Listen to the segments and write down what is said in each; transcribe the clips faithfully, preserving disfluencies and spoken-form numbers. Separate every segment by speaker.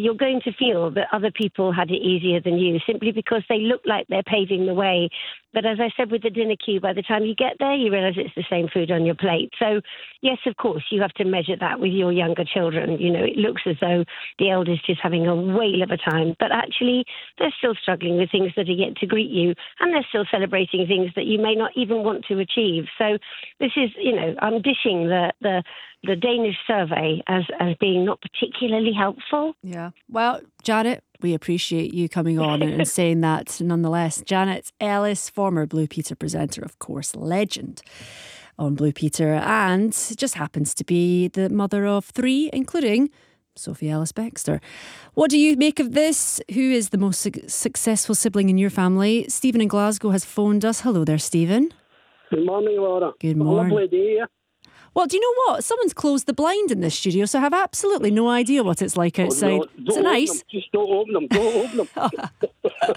Speaker 1: you're going to feel that other people had it easier than you simply because they look like they're paving the way. But as I said with the dinner queue, by the time you get there, you realise it's the same food on your plate. So, yes, of course, you have to measure that with your younger children. You know, it looks as though the eldest is having a whale of a time, but actually they're still struggling with things that are yet to greet you, and they're still celebrating things that you may not even want to achieve. So this is, you know, I'm dishing the the, the Danish survey as, as being not particularly helpful.
Speaker 2: Yeah. Well, Janet, we appreciate you coming on and saying that nonetheless. Janet Ellis, former Blue Peter presenter, of course, legend on Blue Peter, and just happens to be the mother of three, including Sophie Ellis-Bextor. What do you make of this? Who is the most su- successful sibling in your family? Stephen in Glasgow has phoned us. Hello there, Stephen.
Speaker 3: Good morning, Laura.
Speaker 2: Good morning.
Speaker 3: Lovely day here.
Speaker 2: Well, do you know what? Someone's closed the blind in this studio, so I have absolutely no idea what it's like outside.
Speaker 3: Oh, no,
Speaker 2: Is it nice?
Speaker 3: Them. Just don't open them. Don't open them.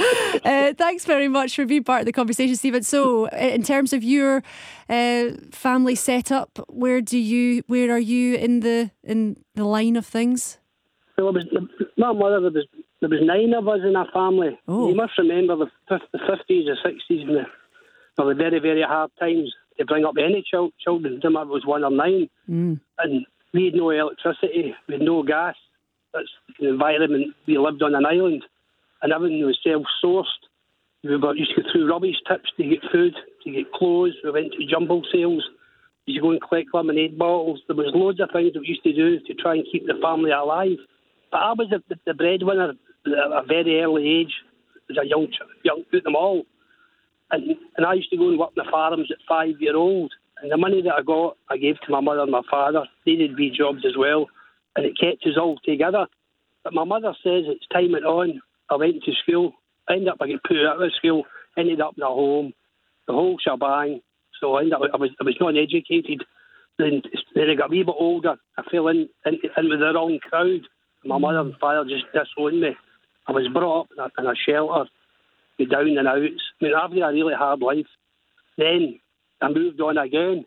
Speaker 2: uh, thanks very much for being part of the conversation, Stephen. So, in terms of your uh, family setup, where do you, where are you in the in the line of things?
Speaker 3: Well, it was, my mother, there was, there was nine of us in our family.
Speaker 2: Oh.
Speaker 3: You must remember the, the fifties, the sixties, and the, well, the very, very hard times to bring up any ch- children. There was one or nine.
Speaker 2: Mm.
Speaker 3: And we had no electricity, we had no gas. That's the environment. We lived on an island, and everything was self-sourced. We were, used to go through rubbish tips to get food, to get clothes. We went to jumble sales. We used to go and collect lemonade bottles. There was loads of things that we used to do to try and keep the family alive. But I was the, the breadwinner at a very early age. As a young, young, put them all. And, and I used to go and work in the farms at five year old. And the money that I got, I gave to my mother and my father. They did wee jobs as well. And it kept us all together. But my mother says it's time went on. I went to school. I ended up, I got put out of school. Ended up in a home. The whole shebang. So I ended up, I was, I was not educated. Then, then I got a wee bit older. I fell in, in, in with the wrong crowd. My mother and father just disowned me. I was brought up in a, in a shelter. With down and outs. I mean, I've had a really hard life. Then I moved on again.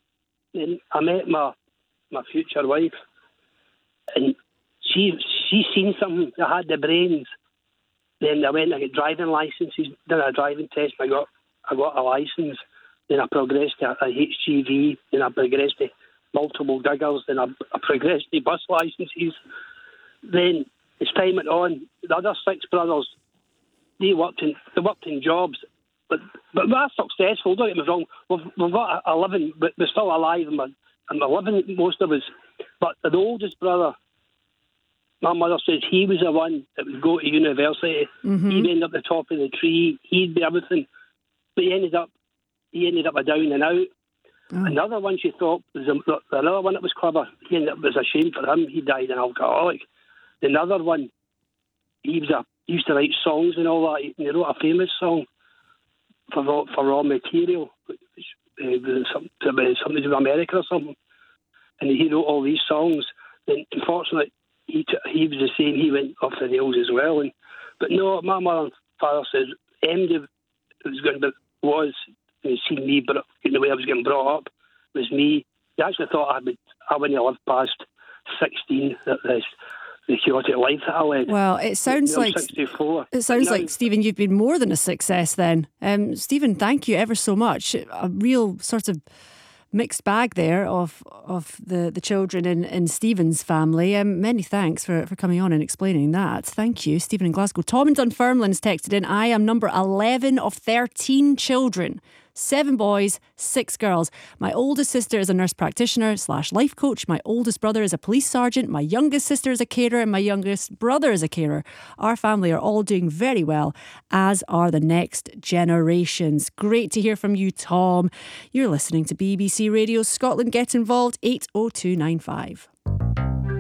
Speaker 3: Then I met my my future wife, and she she seen something. I had the brains. Then I went and I got driving licenses. Did a driving test. And I got I got a license. Then I progressed to a H G V. Then I progressed to multiple diggers. Then I, I progressed to bus licenses. Then as time went on, the other six brothers. They worked in they worked in jobs, but but we're successful. Don't get me wrong. We've, we've got a, a living, but we're still alive and we're, and we're living, most of us. But the oldest brother, my mother says he was the one that would go to university.
Speaker 2: Mm-hmm.
Speaker 3: He'd end up at the top of the tree. He'd be everything, but he ended up he ended up a down and out. Oh. Another one she thought was a, another one that was clever. He ended up, it was a shame for him. He died an alcoholic. Another one, he was a He used to write songs and all that. And he wrote a famous song for raw, for raw material, which uh, was something, something to do with America or something. And he wrote all these songs. And unfortunately, he t- he was the same. He went off the rails as well. And but no, my mother and father says M D was going to was you know, seen me, but in the way I was getting brought up was me. They actually thought I would I wouldn't have lived past sixteen. That this. The chaotic life that I led.
Speaker 2: Well, it sounds like
Speaker 3: sixty-four.
Speaker 2: It sounds
Speaker 3: now,
Speaker 2: like Stephen, you've been more than a success. Then, um, Stephen, thank you ever so much. A real sort of mixed bag there of of the, the children in, in Stephen's family. Um, many thanks for, for coming on and explaining that. Thank you, Stephen in Glasgow. Tom in Dunfermline's texted in. I am number eleven of thirteen children. Seven boys, six girls. My oldest sister is a nurse practitioner slash life coach. My oldest brother is a police sergeant. My youngest sister is a caterer and my youngest brother is a caterer. Our family are all doing very well, as are the next generations. Great to hear from you, Tom. You're listening to B B C Radio Scotland. Get involved, eight oh two nine five.